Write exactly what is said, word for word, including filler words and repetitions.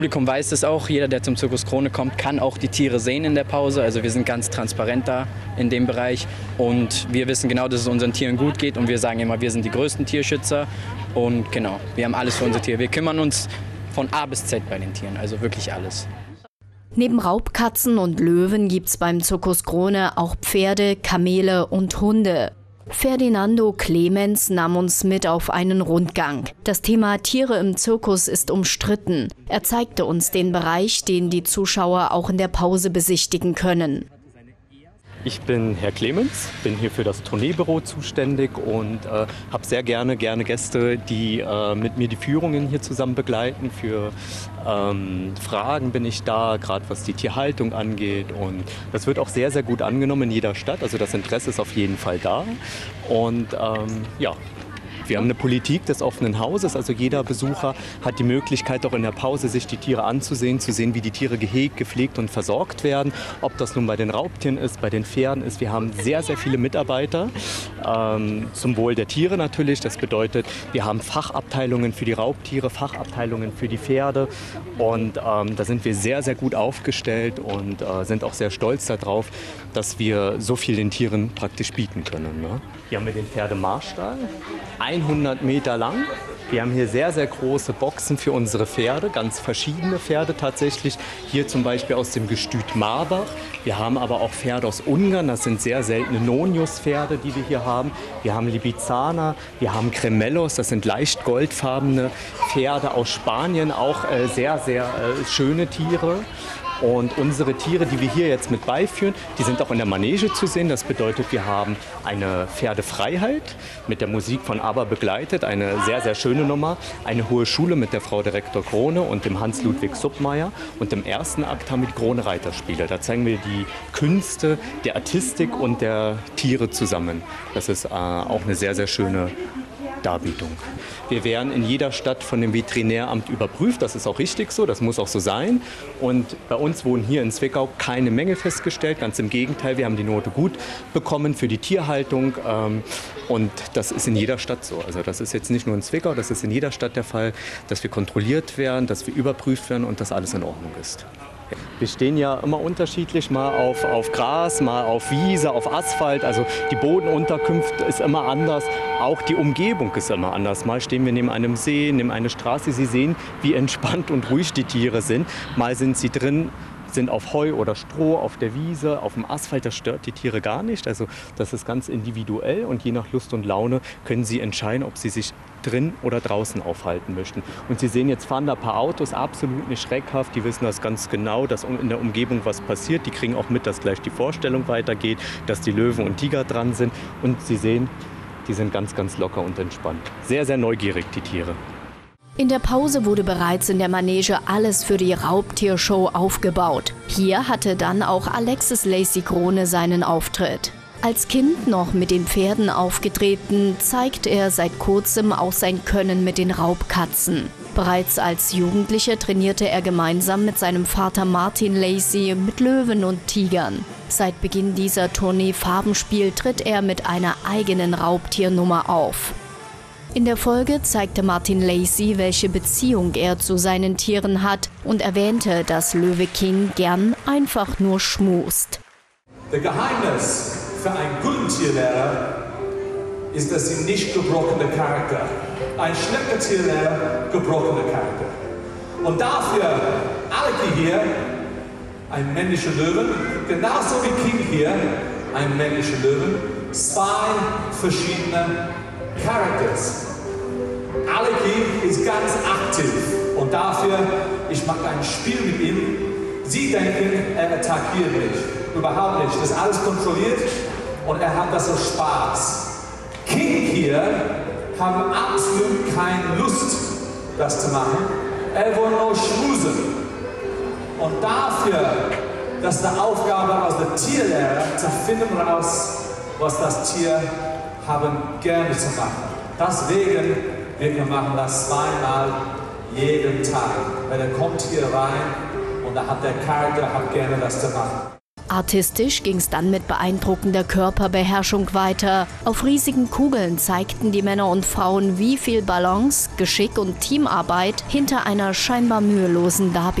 Publikum weiß es auch, jeder, der zum Zirkus Krone kommt, kann auch die Tiere sehen in der Pause. Also wir sind ganz transparent da in dem Bereich und wir wissen genau, dass es unseren Tieren gut geht und wir sagen immer, wir sind die größten Tierschützer und genau, wir haben alles für unsere Tiere. Wir kümmern uns von A bis Z bei den Tieren, also wirklich alles. Neben Raubkatzen und Löwen gibt's beim Zirkus Krone auch Pferde, Kamele und Hunde. Ferdinando Clemens nahm uns mit auf einen Rundgang. Das Thema Tiere im Zirkus ist umstritten. Er zeigte uns den Bereich, den die Zuschauer auch in der Pause besichtigen können. Ich bin Herr Clemens, bin hier für das Tourneebüro zuständig und äh, habe sehr gerne, gerne Gäste, die äh, mit mir die Führungen hier zusammen begleiten. Für ähm, Fragen bin ich da, gerade was die Tierhaltung angeht. Und das wird auch sehr, sehr gut angenommen in jeder Stadt. Also das Interesse ist auf jeden Fall da. Und ähm, ja. Wir haben eine Politik des offenen Hauses, also jeder Besucher hat die Möglichkeit, auch in der Pause sich die Tiere anzusehen, zu sehen, wie die Tiere gehegt, gepflegt und versorgt werden. Ob das nun bei den Raubtieren ist, bei den Pferden ist. Wir haben sehr, sehr viele Mitarbeiter ähm, zum Wohl der Tiere natürlich. Das bedeutet, wir haben Fachabteilungen für die Raubtiere, Fachabteilungen für die Pferde und ähm, da sind wir sehr, sehr gut aufgestellt und äh, sind auch sehr stolz darauf, dass wir so viel den Tieren praktisch bieten können. Ne? Hier haben wir den Pferdemarstall. hundert Meter lang. Wir haben hier sehr, sehr große Boxen für unsere Pferde, ganz verschiedene Pferde tatsächlich. Hier zum Beispiel aus dem Gestüt Marbach. Wir haben aber auch Pferde aus Ungarn, das sind sehr seltene Nonius-Pferde, die wir hier haben. Wir haben Libizzaner, wir haben Cremellos, das sind leicht goldfarbene Pferde aus Spanien, auch äh, sehr, sehr äh, schöne Tiere. Und unsere Tiere, die wir hier jetzt mit beiführen, die sind auch in der Manege zu sehen. Das bedeutet, wir haben eine Pferdefreiheit mit der Musik von ABBA begleitet, eine sehr, sehr schöne Nummer. Eine hohe Schule mit der Frau Direktor Krone und dem Hans-Ludwig Suppmeier. Und im ersten Akt haben wir die Krone Reiterspiele. Da zeigen wir die Künste der Artistik und der Tiere zusammen. Das ist äh, auch eine sehr, sehr schöne Darbietung. Wir werden in jeder Stadt von dem Veterinäramt überprüft, das ist auch richtig so, das muss auch so sein. Und bei uns wurden hier in Zwickau keine Mängel festgestellt, ganz im Gegenteil, wir haben die Note gut bekommen für die Tierhaltung ähm, und das ist in jeder Stadt so. Also das ist jetzt nicht nur in Zwickau, das ist in jeder Stadt der Fall, dass wir kontrolliert werden, dass wir überprüft werden und dass alles in Ordnung ist. Wir stehen ja immer unterschiedlich, mal auf, auf Gras, mal auf Wiese, auf Asphalt. Also die Bodenunterkunft ist immer anders, auch die Umgebung ist immer anders. Mal stehen wir neben einem See, neben einer Straße. Sie sehen, wie entspannt und ruhig die Tiere sind. Mal sind sie drin, sind auf Heu oder Stroh, auf der Wiese, auf dem Asphalt. Das stört die Tiere gar nicht. Also das ist ganz individuell und je nach Lust und Laune können sie entscheiden, ob sie sich drin oder draußen aufhalten möchten. Und Sie sehen, jetzt fahren da ein paar Autos, absolut nicht schreckhaft. Die wissen das ganz genau, dass in der Umgebung was passiert. Die kriegen auch mit, dass gleich die Vorstellung weitergeht, dass die Löwen und Tiger dran sind. Und Sie sehen, die sind ganz, ganz locker und entspannt. Sehr, sehr neugierig, die Tiere. In der Pause wurde bereits in der Manege alles für die Raubtiershow aufgebaut. Hier hatte dann auch Alexis Lacey Krone seinen Auftritt. Als Kind noch mit den Pferden aufgetreten, zeigt er seit kurzem auch sein Können mit den Raubkatzen. Bereits als Jugendlicher trainierte er gemeinsam mit seinem Vater Martin Lacey mit Löwen und Tigern. Seit Beginn dieser Tournee Farbenspiel tritt er mit einer eigenen Raubtiernummer auf. In der Folge zeigte Martin Lacey, welche Beziehung er zu seinen Tieren hat und erwähnte, dass Löwe King gern einfach nur schmust. Das Geheimnis für einen guten Tierlehrer ist, dass sie nicht gebrochene Charakter. Ein schlechter Tierlehrer, gebrochener Charakter. Und dafür, Aleki hier, ein männlicher Löwen, genauso wie King hier, ein männlicher Löwen, zwei verschiedene Charakters. Aleki ist ganz aktiv und dafür, ich mache ein Spiel mit ihm. Sie denken, er attackiert mich. Überhaupt nicht. Das ist alles kontrolliert und er hat das so Spaß. King hier haben absolut keine Lust, das zu machen. Er will nur schmusen. Und dafür, das ist eine Aufgabe aus der Tierlehre, zu finden raus, was das Tier haben gerne zu machen. Deswegen, wir machen das zweimal jeden Tag. Weil er kommt hier rein und da hat der Charakter hat gerne das zu machen. Artistisch ging es dann mit beeindruckender Körperbeherrschung weiter. Auf riesigen Kugeln zeigten die Männer und Frauen, wie viel Balance, Geschick und Teamarbeit hinter einer scheinbar mühelosen Darbietung